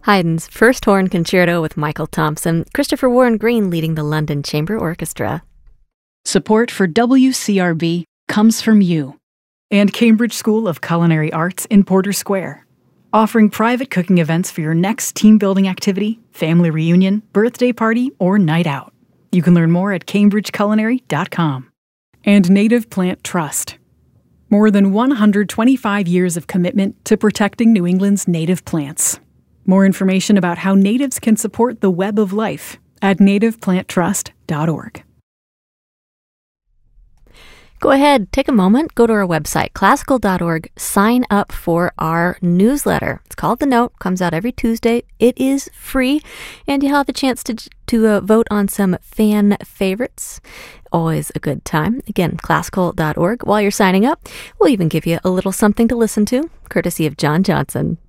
Haydn's First Horn Concerto with Michael Thompson, Christopher Warren Green leading the London Chamber Orchestra. Support for WCRB comes from you and Cambridge School of Culinary Arts in Porter Square, offering private cooking events for your next team-building activity, family reunion, birthday party, or night out. You can learn more at cambridgeculinary.com. And Native Plant Trust. More than 125 years of commitment to protecting New England's native plants. More information about how natives can support the web of life at nativeplanttrust.org. Go ahead, take a moment, go to our website, classical.org, sign up for our newsletter. It's called The Note, comes out every Tuesday. It is free, and you'll have a chance to vote on some fan favorites. Always a good time. Again, classical.org. While you're signing up, we'll even give you a little something to listen to, courtesy of John Johnson.